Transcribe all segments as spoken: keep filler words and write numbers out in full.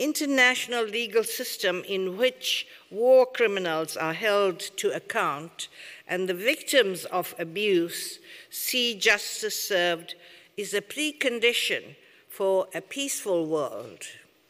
international legal system in which war criminals are held to account and the victims of abuse see justice served is a precondition for a peaceful world.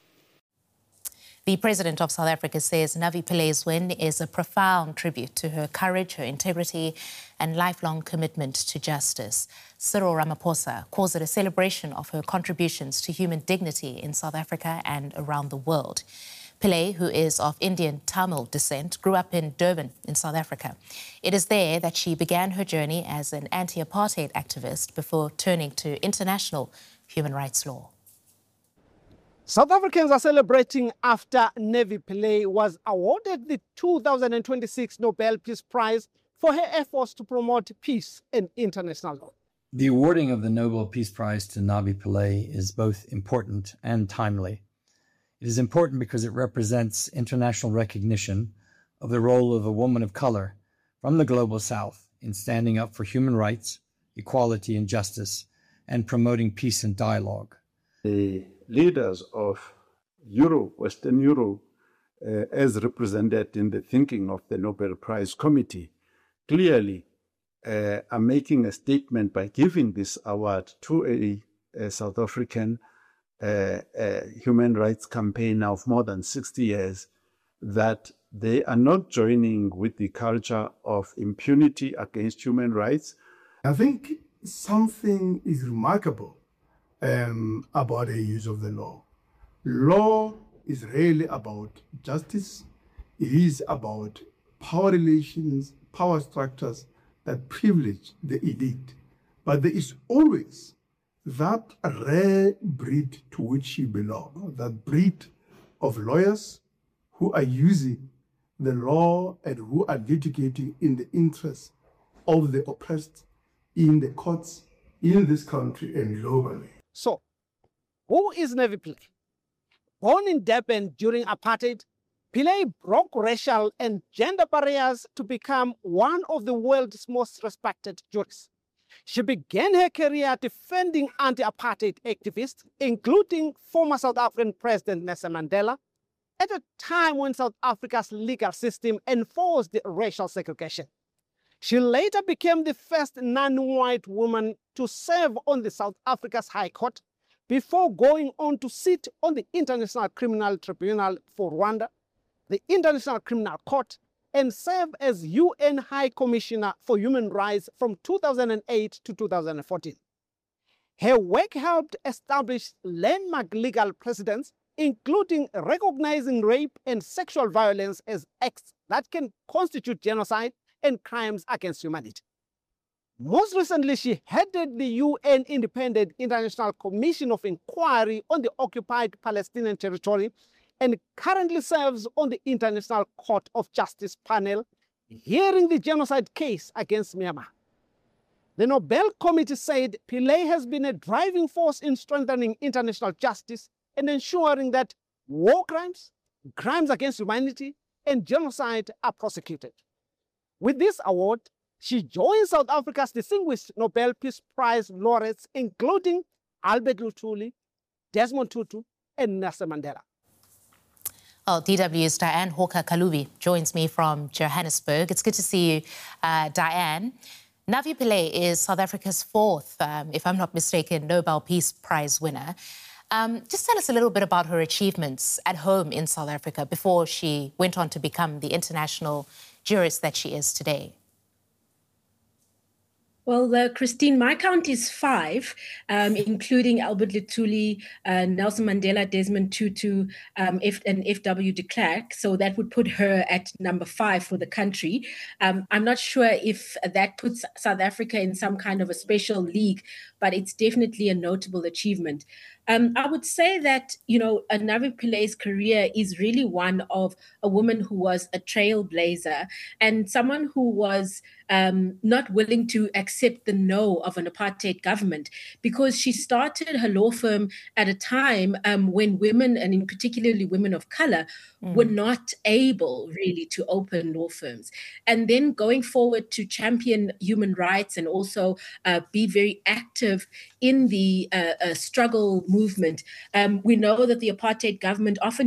The President of South Africa says Navi Pilay's win is a profound tribute to her courage, her integrity and lifelong commitment to justice. Cyril Ramaphosa calls it a celebration of her contributions to human dignity in South Africa and around the world. Pillay, who is of Indian Tamil descent, grew up in Durban in South Africa. It is there that she began her journey as an anti-apartheid activist before turning to international human rights law. South Africans are celebrating after Navi Pillay was awarded the two thousand twenty-six Nobel Peace Prize for her efforts to promote peace and international law. The awarding of the Nobel Peace Prize to Navi Pillay is both important and timely. It is important because it represents international recognition of the role of a woman of color from the Global South in standing up for human rights, equality and justice, and promoting peace and dialogue. The leaders of Europe, Western Europe, uh, as represented in the thinking of the Nobel Prize Committee, clearly uh, are making a statement by giving this award to a, a South African uh, uh, human rights campaigner of more than sixty years, that they are not joining with the culture of impunity against human rights. I think something is remarkable Um, about the use of the law. Law is really about justice. It is about power relations, power structures that privilege the elite. But there is always that rare breed to which you belong, that breed of lawyers who are using the law and who are litigating in the interests of the oppressed in the courts in this country and globally. So, who is Navi Pillay? Born in Durban during apartheid, Pillay broke racial and gender barriers to become one of the world's most respected jurists. She began her career defending anti-apartheid activists, including former South African President Nelson Mandela, at a time when South Africa's legal system enforced racial segregation. She later became the first non-white woman to serve on the South Africa's High Court before going on to sit on the International Criminal Tribunal for Rwanda, the International Criminal Court, and serve as U N High Commissioner for Human Rights from two thousand eight to two thousand fourteen. Her work helped establish landmark legal precedents, including recognizing rape and sexual violence as acts that can constitute genocide and crimes against humanity. Most recently, she headed the U N Independent International Commission of Inquiry on the occupied Palestinian territory and currently serves on the International Court of Justice panel, hearing the genocide case against Myanmar. The Nobel Committee said Pillay has been a driving force in strengthening international justice and ensuring that war crimes, crimes against humanity, and genocide are prosecuted. With this award, she joins South Africa's distinguished Nobel Peace Prize laureates, including Albert Luthuli, Desmond Tutu, and Nelson Mandela. Well, D W's Diane Hawker-Kalubi joins me from Johannesburg. It's good to see you, uh, Diane. Navi Pillay is South Africa's fourth, um, if I'm not mistaken, Nobel Peace Prize winner. Um, just tell us a little bit about her achievements at home in South Africa before she went on to become the international jurist that she is today. Well, uh, Christine, my count is five, um, including Albert Luthuli, uh, Nelson Mandela, Desmond Tutu, um, F and F W de Klerk. So that would put her at number five for the country. Um, I'm not sure if that puts South Africa in some kind of a special league, but it's definitely a notable achievement. Um, I would say that, you know, Navi Pillay's career is really one of a woman who was a trailblazer and someone who was um, not willing to accept the no of an apartheid government, because she started her law firm at a time um, when women, and in particularly women of color, mm. were not able really to open law firms. And then going forward to champion human rights and also uh, be very active in the uh, uh, struggle movement. Um, we know that the apartheid government often